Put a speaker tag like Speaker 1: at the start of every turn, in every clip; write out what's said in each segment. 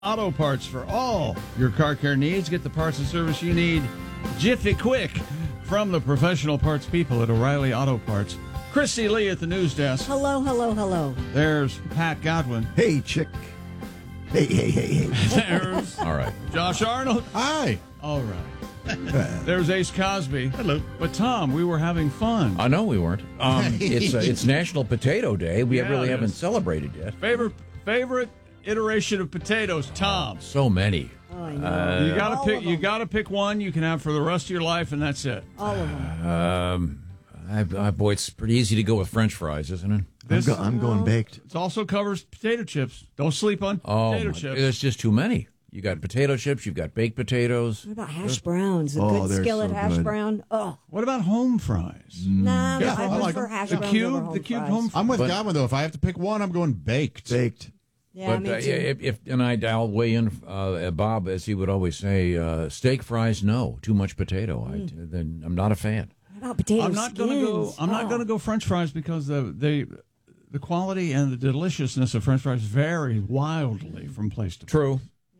Speaker 1: Auto Parts for all your car care needs. Get the parts and service you need jiffy quick from the professional parts people at O'Reilly Auto Parts. Christy Lee at the news desk.
Speaker 2: Hello, hello, hello.
Speaker 1: There's Pat Godwin.
Speaker 3: Hey, chick. Hey.
Speaker 1: There's
Speaker 4: All right.
Speaker 1: Josh Arnold.
Speaker 3: Hi.
Speaker 1: All right. There's Ace Cosby.
Speaker 3: Hello.
Speaker 1: But Tom, we were having fun.
Speaker 4: I know we weren't. It's National Potato Day. We
Speaker 1: Yeah,
Speaker 4: really
Speaker 1: it
Speaker 4: haven't
Speaker 1: is.
Speaker 4: celebrated yet.
Speaker 1: Favorite iteration of potatoes, Tom.
Speaker 4: So many.
Speaker 2: Oh, I know.
Speaker 1: You
Speaker 2: All
Speaker 1: gotta
Speaker 2: of them.
Speaker 1: pick one you can have for the rest of your life, and that's it.
Speaker 2: All of them.
Speaker 4: Boy, it's pretty easy to go with French fries, isn't it?
Speaker 3: I'm going baked.
Speaker 1: It also covers potato chips. Don't sleep on potato chips.
Speaker 4: There's just too many. You got potato chips. You've got baked potatoes.
Speaker 2: What about hash browns? A
Speaker 3: Oh,
Speaker 2: good
Speaker 3: they're
Speaker 2: skillet
Speaker 3: so
Speaker 2: hash
Speaker 3: good.
Speaker 2: brown. Oh,
Speaker 1: What about home fries?
Speaker 2: nah,
Speaker 1: Yeah,
Speaker 2: I
Speaker 1: I like
Speaker 2: prefer
Speaker 1: them.
Speaker 2: hash
Speaker 1: The
Speaker 2: browns
Speaker 1: cube-
Speaker 2: over home
Speaker 1: the cube
Speaker 2: fries.
Speaker 1: home
Speaker 5: I'm with
Speaker 4: But-
Speaker 5: Godwin, though. If I have to pick one, I'm going baked.
Speaker 3: Baked.
Speaker 2: Yeah, me too.
Speaker 4: I'll weigh in, Bob, as he would always say, steak fries, no, too much potato. Then I'm not a fan.
Speaker 2: What about potato
Speaker 1: I'm not gonna go.
Speaker 2: skins?
Speaker 1: I'm not
Speaker 2: Oh.
Speaker 1: gonna go French fries because the quality and the deliciousness of French fries vary wildly from place to place.
Speaker 4: True.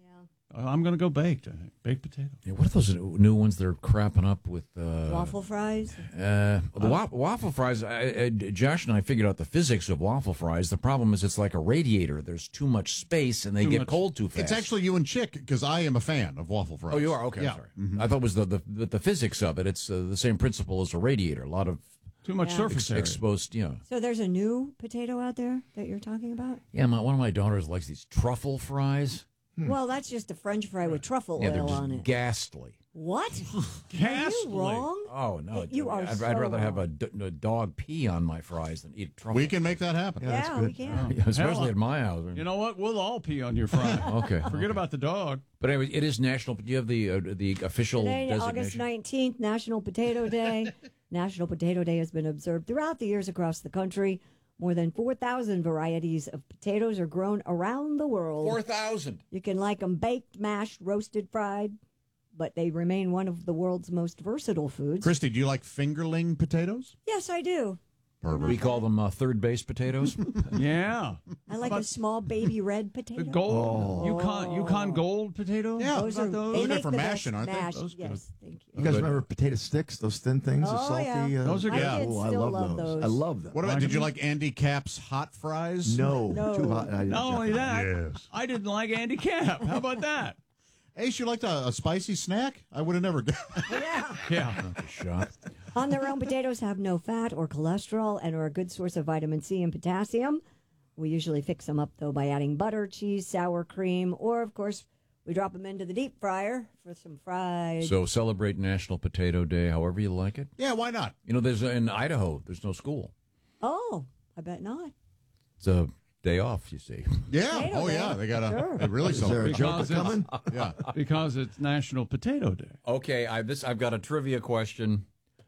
Speaker 1: I'm gonna go baked. I think baked potato.
Speaker 4: Yeah, what are those new ones they're crapping up with?
Speaker 2: Waffle fries?
Speaker 4: The waffle fries. Josh and I figured out the physics of waffle fries. The problem is it's like a radiator. There's too much space, and they get cold too fast.
Speaker 5: It's actually you and Chick, because I am a fan of waffle fries.
Speaker 4: Oh, you are? Okay,
Speaker 5: Yeah.
Speaker 4: I'm sorry. I thought it was the physics of it. It's the same principle as a radiator. A lot of
Speaker 1: Too much
Speaker 2: Yeah.
Speaker 1: surface area.
Speaker 4: exposed.
Speaker 2: So there's a new potato out there that you're talking about?
Speaker 4: Yeah, one of my daughters likes these truffle fries.
Speaker 2: Well, that's just a French fry with truffle
Speaker 4: Yeah, they're
Speaker 2: oil
Speaker 4: just
Speaker 2: on it.
Speaker 4: ghastly.
Speaker 2: What? Are
Speaker 1: Ghastly.
Speaker 2: you wrong?
Speaker 4: Oh no,
Speaker 2: You are
Speaker 4: I'd
Speaker 2: so
Speaker 4: rather have
Speaker 2: wrong.
Speaker 4: a dog pee on my fries than eat truffle.
Speaker 5: We can make that happen.
Speaker 2: Yeah, we can.
Speaker 4: Yeah, especially
Speaker 1: Hell,
Speaker 4: at my house.
Speaker 1: You know what? We'll all pee on your fry.
Speaker 4: Okay.
Speaker 1: Forget about the dog.
Speaker 4: But anyway, it is national. Do you have the official
Speaker 2: Today,
Speaker 4: designation?
Speaker 2: August 19th, National Potato Day. National Potato Day has been observed throughout the years across the country. More than 4,000 varieties of potatoes are grown around the world.
Speaker 4: 4,000.
Speaker 2: You can like them baked, mashed, roasted, fried, but they remain one of the world's most versatile foods.
Speaker 5: Christy, do you like fingerling potatoes?
Speaker 2: Yes, I do.
Speaker 4: We call them third base potatoes.
Speaker 1: Yeah.
Speaker 2: I like a small baby red potato.
Speaker 1: The gold Yukon Gold potato.
Speaker 5: Yeah.
Speaker 1: What
Speaker 2: Those
Speaker 1: about
Speaker 2: are
Speaker 1: those?
Speaker 2: they
Speaker 5: Those are
Speaker 2: make
Speaker 5: for
Speaker 2: the
Speaker 5: mashing,
Speaker 2: best
Speaker 5: aren't they?
Speaker 2: mash.
Speaker 1: Those good.
Speaker 2: Yes, thank you.
Speaker 3: You guys
Speaker 4: Good.
Speaker 3: remember potato sticks? Those thin things, the
Speaker 2: Oh,
Speaker 3: salty.
Speaker 2: yeah.
Speaker 1: Those are
Speaker 2: My
Speaker 1: good.
Speaker 2: kids
Speaker 3: I
Speaker 2: still
Speaker 3: love
Speaker 2: love
Speaker 3: those.
Speaker 2: those.
Speaker 3: I love them.
Speaker 5: What about, did you like Andy Cap's hot fries?
Speaker 3: No,
Speaker 2: No.
Speaker 3: too hot.
Speaker 1: Not only that,
Speaker 5: Yes.
Speaker 1: I didn't like Andy Cap. How about that?
Speaker 5: Ace, you liked a spicy snack? I would have never
Speaker 2: Yeah.
Speaker 1: Yeah.
Speaker 4: Shot.
Speaker 2: On their own, potatoes have no fat or cholesterol and are a good source of vitamin C and potassium. We usually fix them up, though, by adding butter, cheese, sour cream, or, of course, we drop them into the deep fryer for some fried.
Speaker 4: So celebrate National Potato Day however you like it.
Speaker 5: Yeah, why not?
Speaker 4: You know, there's in Idaho. There's no school.
Speaker 2: Oh, I bet not.
Speaker 4: It's a day off. You see.
Speaker 5: Yeah.
Speaker 2: Potato
Speaker 5: Oh,
Speaker 2: Day.
Speaker 5: yeah. They got
Speaker 2: Sure.
Speaker 5: They really
Speaker 3: Is there a
Speaker 5: celebrate.
Speaker 3: joke coming?
Speaker 5: Yeah.
Speaker 1: Because it's National Potato Day.
Speaker 4: Okay, I've got a trivia question.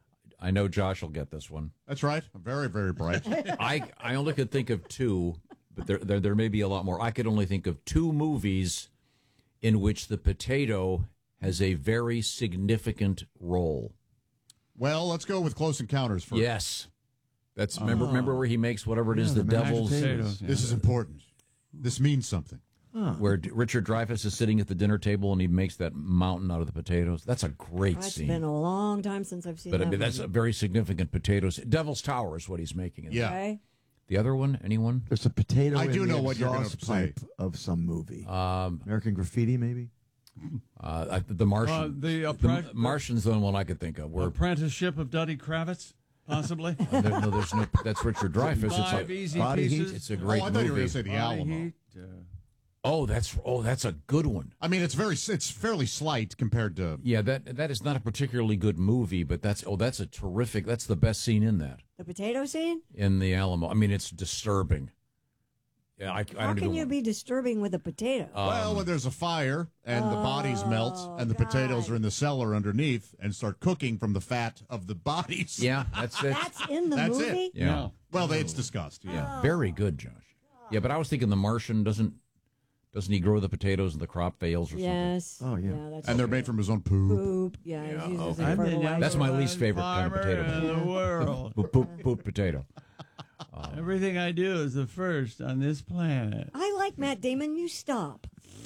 Speaker 4: I know Josh will get this one.
Speaker 5: That's right. Very, very bright.
Speaker 4: I only could think of two, but there may be a lot more. I could only think of two movies in which the potato has a very significant role.
Speaker 5: Well, let's go with Close Encounters first.
Speaker 4: Yes, that's remember where he makes whatever it is, the
Speaker 3: the mashed
Speaker 4: devil's,
Speaker 1: Potatoes. Yeah.
Speaker 5: This is important. This means something.
Speaker 4: where Richard Dreyfuss is sitting at the dinner table and he makes that mountain out of the potatoes. That's a great
Speaker 2: It's
Speaker 4: scene.
Speaker 2: been a long time since I've seen
Speaker 4: But
Speaker 2: that
Speaker 4: I mean, that's a
Speaker 2: movie.
Speaker 4: very significant potatoes. Devil's Tower is what he's making.
Speaker 5: Yeah.
Speaker 2: Okay.
Speaker 4: The other one, anyone?
Speaker 3: There's a potato
Speaker 5: I
Speaker 3: in
Speaker 5: do
Speaker 3: the
Speaker 5: know what you're gonna
Speaker 3: exhaust
Speaker 5: say.
Speaker 3: pipe of some movie. American Graffiti, maybe?
Speaker 4: The Martian.
Speaker 1: The
Speaker 4: Martian's the only one I could think of. Where
Speaker 1: Apprenticeship of Duddy Kravitz, possibly.
Speaker 4: there's no. That's Richard Dreyfuss.
Speaker 1: Five
Speaker 4: It's
Speaker 1: easy
Speaker 3: Body
Speaker 1: pieces.
Speaker 3: Heat.
Speaker 4: it's a great
Speaker 5: I thought you were
Speaker 4: movie.
Speaker 5: going to say the
Speaker 1: Body
Speaker 5: Alamo.
Speaker 1: Heat,
Speaker 4: That's a good one.
Speaker 5: I mean, it's fairly slight compared to.
Speaker 4: Yeah, that is not a particularly good movie, but that's a terrific. That's the best scene in that
Speaker 2: The potato scene?
Speaker 4: in the Alamo. I mean, it's disturbing. Yeah, I
Speaker 2: How
Speaker 4: don't
Speaker 2: can
Speaker 4: even.
Speaker 2: you be disturbing with a potato?
Speaker 5: Well, when there's a fire and the bodies melt and the potatoes are in the cellar underneath and start cooking from the fat of the bodies.
Speaker 4: Yeah, that's it.
Speaker 2: That's in the
Speaker 5: That's it.
Speaker 2: movie?
Speaker 4: Yeah,
Speaker 5: Well, it's discussed. Yeah.
Speaker 4: yeah, very good, Josh. Yeah, but I was thinking The Martian doesn't he grow the potatoes and the crop fails or something?
Speaker 2: Yes.
Speaker 3: Oh, yeah.
Speaker 2: That's
Speaker 5: And they're made from his own poop.
Speaker 2: poop. Yeah, he's used as a
Speaker 1: I'm the
Speaker 2: fertilizer.
Speaker 4: That's my least favorite kind of
Speaker 1: farmer
Speaker 4: potato.
Speaker 1: in the world.
Speaker 4: Poop potato.
Speaker 1: Everything I do is the first on this planet.
Speaker 2: I like Matt Damon. You stop.